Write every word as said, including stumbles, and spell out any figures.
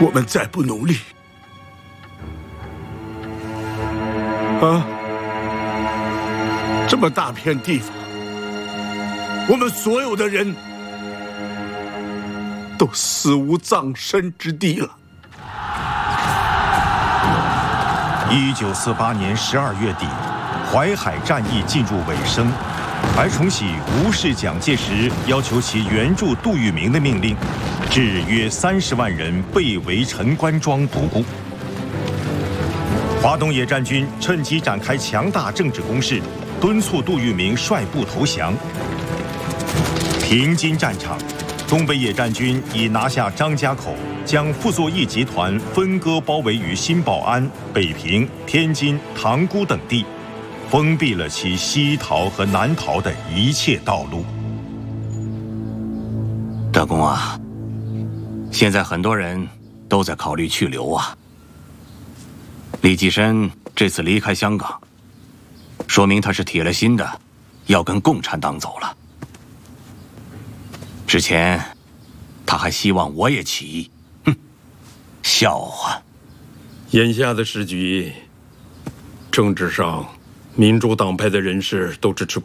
我们再不努力，啊，这么大片地方，我们所有的人都死无葬身之地了。 一九四八年十二月底，淮海战役进入尾声，白崇禧无视蒋介石要求其援助杜聿明的命令，致约三十万人被围陈官庄不顾。华东野战军趁机展开强大政治攻势，敦促杜聿明率部投降。平津战场，东北野战军已拿下张家口，将傅作义集团分割包围于新保安、北平、天津、塘沽等地，封闭了其西逃和南逃的一切道路。 大公啊，现在很多人都在考虑去留啊。李济深这次离开香港，说明他是铁了心的要跟共产党走了。之前他还希望我也起义，哼，笑话！ 眼下的时局，政治上，民主党派的人士都支持